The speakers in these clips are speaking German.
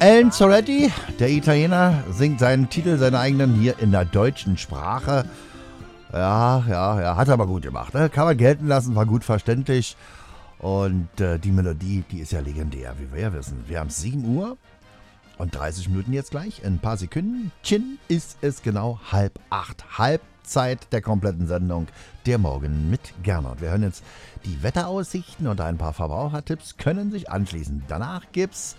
Alan Soretti, der Italiener, singt seinen Titel, seinen eigenen, hier in der deutschen Sprache. Ja, hat er aber gut gemacht. Ne? Kann man gelten lassen, war gut verständlich. Und die Melodie, die ist ja legendär, wie wir ja wissen. Wir haben 7 Uhr und 30 Minuten jetzt gleich. In ein paar Sekunden ist es genau 7:30. Halbzeit der kompletten Sendung. Der Morgen mit Gernot. Wir hören jetzt die Wetteraussichten und ein paar Verbrauchertipps können sich anschließen. Danach gibt's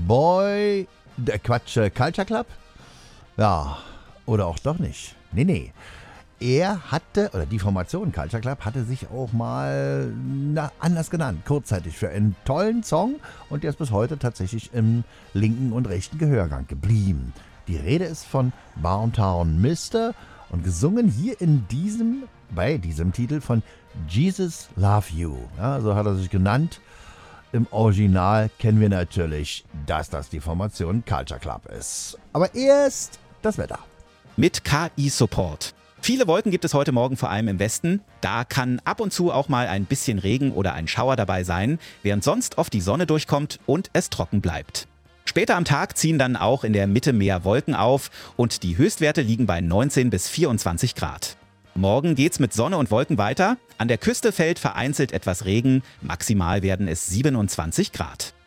Culture Club. Ja, oder auch doch nicht. Nee. Er hatte, oder die Formation Culture Club hatte sich auch mal anders genannt, kurzzeitig für einen tollen Song und der ist bis heute tatsächlich im linken und rechten Gehörgang geblieben. Die Rede ist von Downtown Mister und gesungen hier bei diesem Titel von Jesus Love You. Ja, so hat er sich genannt. Im Original kennen wir natürlich, dass das die Formation Culture Club ist. Aber erst das Wetter. Mit KI-Support. Viele Wolken gibt es heute Morgen vor allem im Westen. Da kann ab und zu auch mal ein bisschen Regen oder ein Schauer dabei sein, während sonst oft die Sonne durchkommt und es trocken bleibt. Später am Tag ziehen dann auch in der Mitte mehr Wolken auf und die Höchstwerte liegen bei 19 bis 24 Grad. Morgen geht's mit Sonne und Wolken weiter. An der Küste fällt vereinzelt etwas Regen. Maximal werden es 27 Grad.